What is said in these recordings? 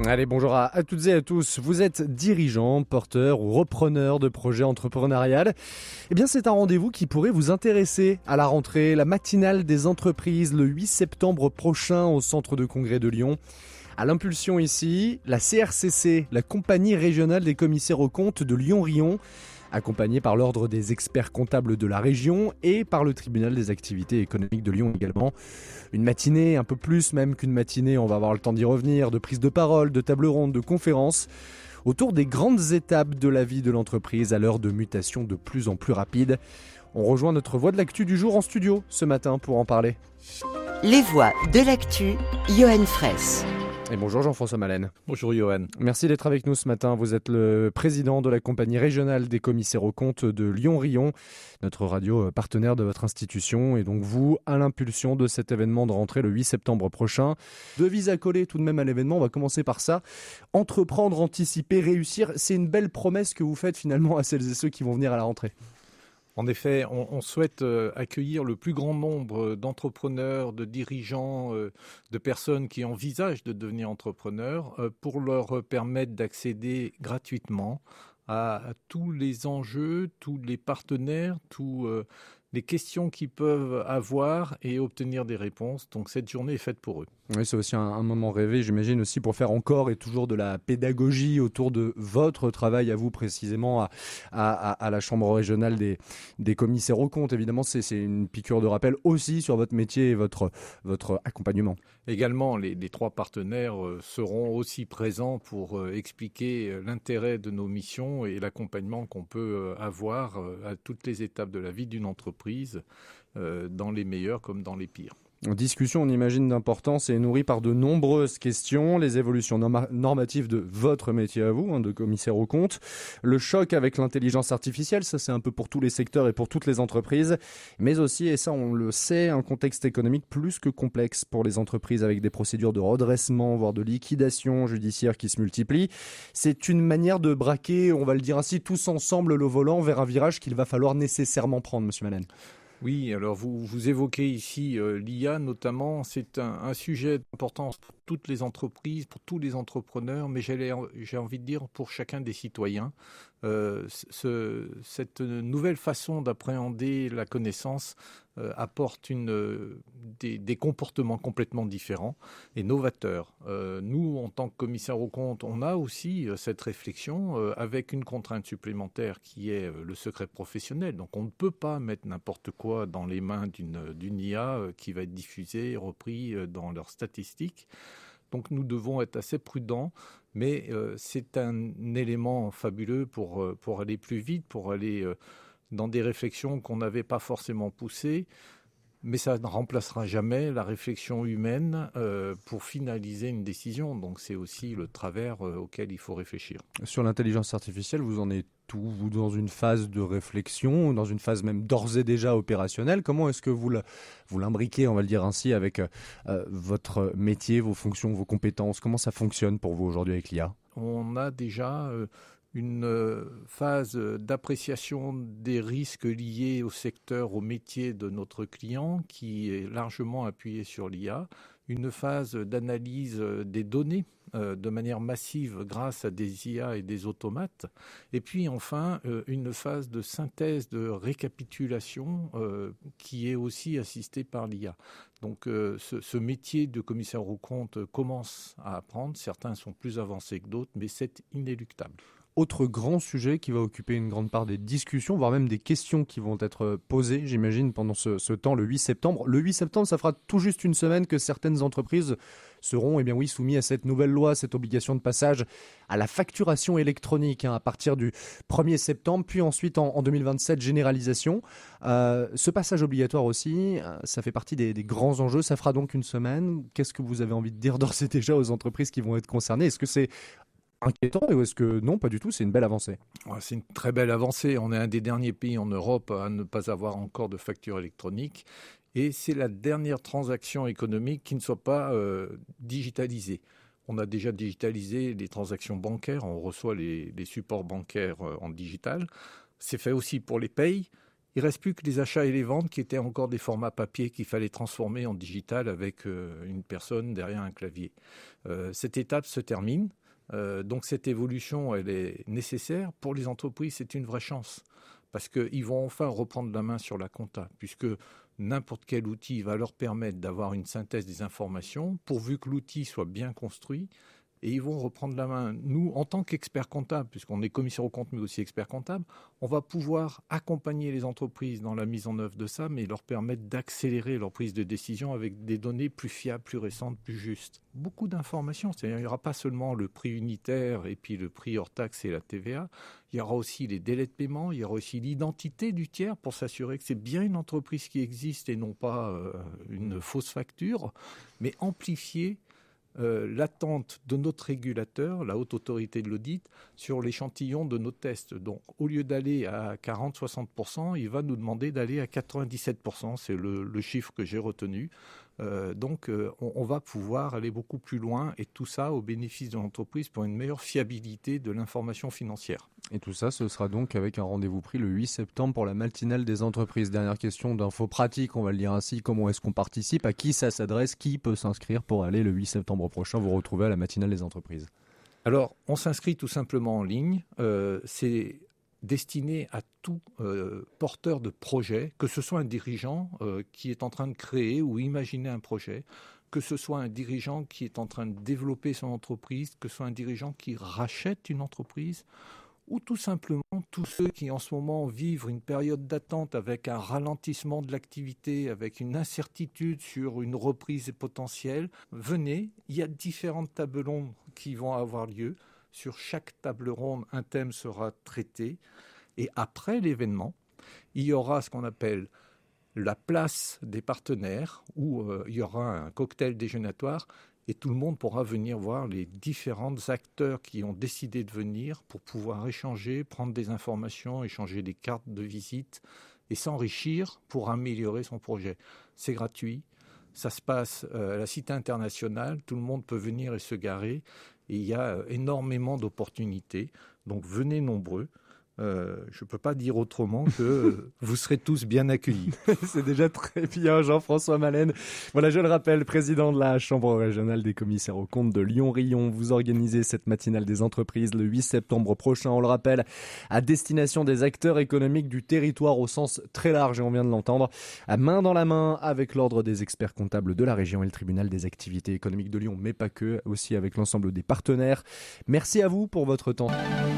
Allez, bonjour à toutes et à tous. Vous êtes dirigeant, porteur ou repreneur de projets entrepreneurial. Eh bien, c'est un rendez-vous qui pourrait vous intéresser à la rentrée, la matinale des entreprises le 8 septembre prochain au centre de congrès de Lyon. À l'impulsion ici, la CRCC, la compagnie régionale des commissaires aux comptes de Lyon-Rion, accompagnée par l'ordre des experts comptables de la région et par le tribunal des activités économiques de Lyon également. Une matinée, un peu plus même qu'une matinée, on va avoir le temps d'y revenir, de prise de parole, de table ronde, de conférences, autour des grandes étapes de la vie de l'entreprise à l'heure de mutation de plus en plus rapide. On rejoint notre voix de l'actu du jour en studio ce matin pour en parler. Les voix de l'actu, Johan Fraisse. Et bonjour Jean-François Malène. Bonjour Johan. Merci d'être avec nous ce matin. Vous êtes le président de la compagnie régionale des commissaires aux comptes de Lyon-Rion, notre radio partenaire de votre institution. Et donc vous, à l'impulsion de cet événement de rentrée le 8 septembre prochain. Devise à coller tout de même à l'événement, on va commencer par ça. Entreprendre, anticiper, réussir, c'est une belle promesse que vous faites finalement à celles et ceux qui vont venir à la rentrée. En effet, on souhaite accueillir le plus grand nombre d'entrepreneurs, de dirigeants, de personnes qui envisagent de devenir entrepreneurs pour leur permettre d'accéder gratuitement à tous les enjeux, tous les partenaires, tous les questions qu'ils peuvent avoir et obtenir des réponses. Donc cette journée est faite pour eux. Oui, c'est aussi un moment rêvé, j'imagine aussi pour faire encore et toujours de la pédagogie autour de votre travail à vous précisément à la Chambre régionale des commissaires aux comptes. Évidemment, c'est une piqûre de rappel aussi sur votre métier et votre accompagnement. Également, les trois partenaires seront aussi présents pour expliquer l'intérêt de nos missions et l'accompagnement qu'on peut avoir à toutes les étapes de la vie d'une entreprise, dans les meilleurs comme dans les pires. Discussion, on imagine, d'importance et nourrie par de nombreuses questions, les évolutions normatives de votre métier à vous, de commissaire aux comptes, le choc avec l'intelligence artificielle, ça c'est un peu pour tous les secteurs et pour toutes les entreprises, mais aussi, et ça on le sait, un contexte économique plus que complexe pour les entreprises avec des procédures de redressement, voire de liquidation judiciaire qui se multiplient. C'est une manière de braquer, on va le dire ainsi, tous ensemble le volant vers un virage qu'il va falloir nécessairement prendre, Monsieur Malène. Oui, alors vous évoquez ici l'IA notamment, c'est un sujet d'importance pour toutes les entreprises, pour tous les entrepreneurs, mais j'ai envie de dire pour chacun des citoyens. Cette nouvelle façon d'appréhender la connaissance apporte des comportements complètement différents et novateurs. Nous, en tant que commissaire aux comptes, on a aussi cette réflexion avec une contrainte supplémentaire qui est le secret professionnel. Donc on ne peut pas mettre n'importe quoi dans les mains d'une IA qui va être diffusée, repris dans leurs statistiques. Donc nous devons être assez prudents, mais c'est un élément fabuleux pour aller plus vite, pour aller dans des réflexions qu'on n'avait pas forcément poussées. Mais ça ne remplacera jamais la réflexion humaine pour finaliser une décision. Donc c'est aussi le travers auquel il faut réfléchir. Sur l'intelligence artificielle, vous en êtes où ? Vous dans une phase de réflexion, dans une phase même d'ores et déjà opérationnelle. Comment est-ce que vous l'imbriquez, on va le dire ainsi, avec votre métier, vos fonctions, vos compétences ? Comment ça fonctionne pour vous aujourd'hui avec l'IA ? On a déjà une phase d'appréciation des risques liés au secteur, au métier de notre client qui est largement appuyée sur l'IA, une phase d'analyse des données de manière massive grâce à des IA et des automates, et puis enfin une phase de synthèse, de récapitulation qui est aussi assistée par l'IA. Donc ce métier de commissaire aux comptes commence à apprendre, certains sont plus avancés que d'autres, mais c'est inéluctable. Autre grand sujet qui va occuper une grande part des discussions, voire même des questions qui vont être posées, j'imagine, pendant ce temps, le 8 septembre. Le 8 septembre, ça fera tout juste une semaine que certaines entreprises seront soumises à cette nouvelle loi, cette obligation de passage à la facturation électronique à partir du 1er septembre, puis ensuite en 2027, généralisation. Ce passage obligatoire aussi, ça fait partie des grands enjeux. Ça fera donc une semaine. Qu'est-ce que vous avez envie de dire d'ores et déjà aux entreprises qui vont être concernées ? Est-ce que c'est inquiétant ou est-ce que non, pas du tout, c'est une belle avancée? C'est une très belle avancée. On est un des derniers pays en Europe à ne pas avoir encore de facture électronique et c'est la dernière transaction économique qui ne soit pas digitalisée. On a déjà digitalisé les transactions bancaires, on reçoit les supports bancaires en digital. C'est fait aussi pour les payes Il ne reste plus que les achats et les ventes qui étaient encore des formats papier qu'il fallait transformer en digital avec une personne derrière un clavier. Cette étape se termine. Donc cette évolution, elle est nécessaire. Pour les entreprises, c'est une vraie chance parce qu'ils vont enfin reprendre la main sur la compta, puisque n'importe quel outil va leur permettre d'avoir une synthèse des informations, pourvu que l'outil soit bien construit, et ils vont reprendre la main. Nous, en tant qu'experts comptables, puisqu'on est commissaire aux comptes, mais aussi experts comptables, on va pouvoir accompagner les entreprises dans la mise en œuvre de ça, mais leur permettre d'accélérer leur prise de décision avec des données plus fiables, plus récentes, plus justes. Beaucoup d'informations, c'est-à-dire il n'y aura pas seulement le prix unitaire et puis le prix hors taxe et la TVA, il y aura aussi les délais de paiement, il y aura aussi l'identité du tiers pour s'assurer que c'est bien une entreprise qui existe et non pas une fausse facture, mais amplifier l'attente de notre régulateur, la haute autorité de l'audit, sur l'échantillon de nos tests. Donc, au lieu d'aller à 40-60%, il va nous demander d'aller à 97%. C'est le chiffre que j'ai retenu. Donc, on va pouvoir aller beaucoup plus loin et tout ça au bénéfice de l'entreprise pour une meilleure fiabilité de l'information financière. Et tout ça, ce sera donc avec un rendez-vous pris le 8 septembre pour la matinale des entreprises. Dernière question d'infos pratiques, on va le dire ainsi. Comment est-ce qu'on participe? À qui ça s'adresse? Qui peut s'inscrire pour aller le 8 septembre prochain vous retrouver à la matinale des entreprises? Alors, on s'inscrit tout simplement en ligne. C'est destiné à tout porteur de projet, que ce soit un dirigeant qui est en train de créer ou imaginer un projet, que ce soit un dirigeant qui est en train de développer son entreprise, que ce soit un dirigeant qui rachète une entreprise, ou tout simplement tous ceux qui en ce moment vivent une période d'attente avec un ralentissement de l'activité, avec une incertitude sur une reprise potentielle. Venez, il y a différentes tables rondes qui vont avoir lieu. Sur chaque table ronde, un thème sera traité. Et après l'événement, il y aura ce qu'on appelle la place des partenaires, où il y aura un cocktail déjeunatoire et tout le monde pourra venir voir les différents acteurs qui ont décidé de venir pour pouvoir échanger, prendre des informations, échanger des cartes de visite et s'enrichir pour améliorer son projet. C'est gratuit, ça se passe à la Cité internationale, tout le monde peut venir et se garer et il y a énormément d'opportunités, donc venez nombreux. Je ne peux pas dire autrement que vous serez tous bien accueillis. C'est déjà très bien, Jean-François Malène. Voilà, je le rappelle, président de la Chambre régionale des commissaires aux comptes de Lyon-Rion. Vous organisez cette matinale des entreprises le 8 septembre prochain, on le rappelle, à destination des acteurs économiques du territoire au sens très large, et on vient de l'entendre, à main dans la main avec l'ordre des experts comptables de la région et le tribunal des activités économiques de Lyon, mais pas que, aussi avec l'ensemble des partenaires. Merci à vous pour votre temps.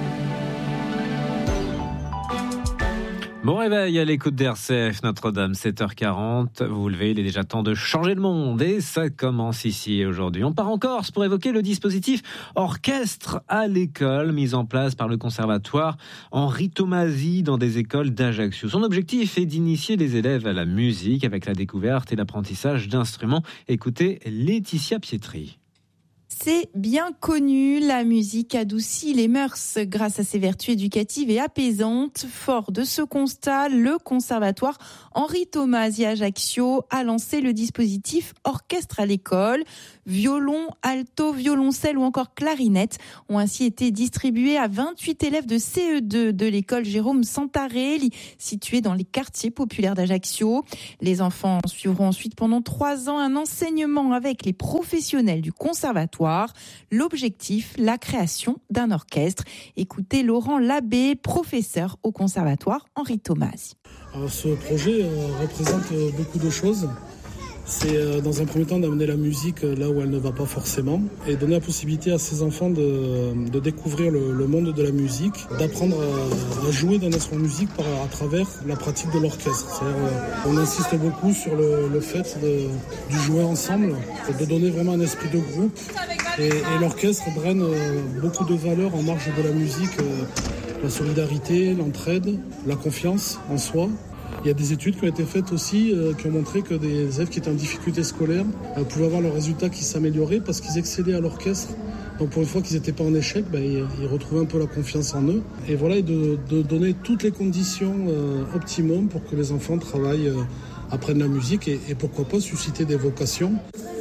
Bon réveil à l'écoute d'RCF Notre-Dame, 7h40. Vous vous levez, il est déjà temps de changer le monde et ça commence ici aujourd'hui. On part en Corse pour évoquer le dispositif orchestre à l'école mis en place par le conservatoire Henri Tomasi dans des écoles d'Ajaccio. Son objectif est d'initier les élèves à la musique avec la découverte et l'apprentissage d'instruments. Écoutez Laetitia Pietri. C'est bien connu, la musique adoucit les mœurs grâce à ses vertus éducatives et apaisantes. Fort de ce constat, le conservatoire Henri Tomasi Ajaccio a lancé le dispositif orchestre à l'école. Violon, alto, violoncelle ou encore clarinette ont ainsi été distribués à 28 élèves de CE2 de l'école Jérôme Santarelli, située dans les quartiers populaires d'Ajaccio. Les enfants suivront ensuite pendant 3 ans un enseignement avec les professionnels du conservatoire. L'objectif, la création d'un orchestre. Écoutez Laurent Labbé, professeur au conservatoire Henri Tomasi. Alors, ce projet représente beaucoup de choses. C'est dans un premier temps d'amener la musique là où elle ne va pas forcément et donner la possibilité à ces enfants de découvrir le monde de la musique, d'apprendre à jouer d'un instrument de musique à travers la pratique de l'orchestre. C'est-à-dire, on insiste beaucoup sur le fait de jouer ensemble, de donner vraiment un esprit de groupe et l'orchestre draine beaucoup de valeurs en marge de la musique, la solidarité, l'entraide, la confiance en soi. Il y a des études qui ont été faites aussi qui ont montré que des élèves qui étaient en difficulté scolaire pouvaient avoir leurs résultats qui s'amélioraient parce qu'ils excellaient à l'orchestre. Donc pour une fois qu'ils n'étaient pas en échec, ils retrouvaient un peu la confiance en eux. Et voilà, et de donner toutes les conditions optimum pour que les enfants travaillent, apprennent la musique et pourquoi pas susciter des vocations.